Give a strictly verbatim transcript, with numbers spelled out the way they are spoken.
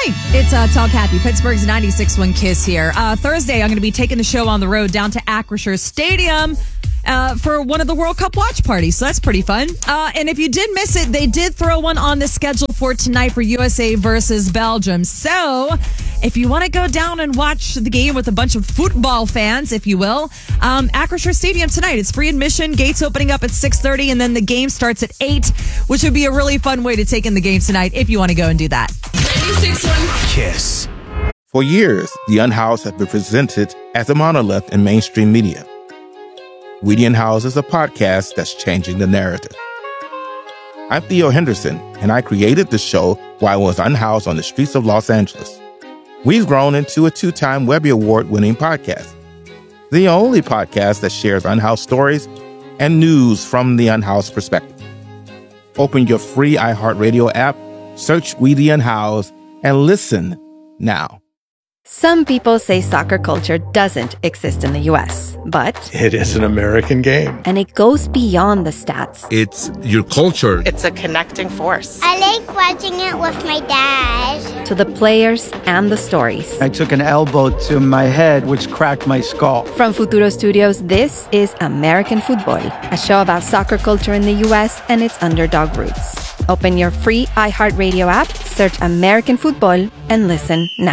morning. It's uh, Tall Cappy, Pittsburgh's ninety-six one Kiss here. Uh, Thursday, I'm going to be taking the show on the road down to Acrisure Stadium uh, for one of the World Cup watch parties. So that's pretty fun. Uh, and if you did miss it, they did throw one on the schedule for tonight for U S A versus Belgium. So if you want to go down and watch the game with a bunch of football fans, if you will, um, Acrisure Stadium tonight. It's free admission. Gates opening up at six thirty, and then the game starts at eight, which would be a really fun way to take in the game tonight if you want to go and do that. ninety-six point one Kiss. For years, The Unhoused has been presented as a monolith in mainstream media. We The Unhoused is a podcast that's changing the narrative. I'm Theo Henderson, and I created the show while I was unhoused on the streets of Los Angeles. We've grown into a two-time Webby Award-winning podcast, the only podcast that shares unhoused stories and news from the unhoused perspective. Open your free iHeartRadio app, search We The Unhoused, and listen now. Some people say soccer culture doesn't exist in the U S, but it is an American game. And it goes beyond the stats. It's your culture. It's a connecting force. I like watching it with my dad. To the players and the stories. I took an elbow to my head, which cracked my skull. From Futuro Studios, this is American Football, a show about soccer culture in the U S and its underdog roots. Open your free iHeartRadio app, search American Football, and listen now.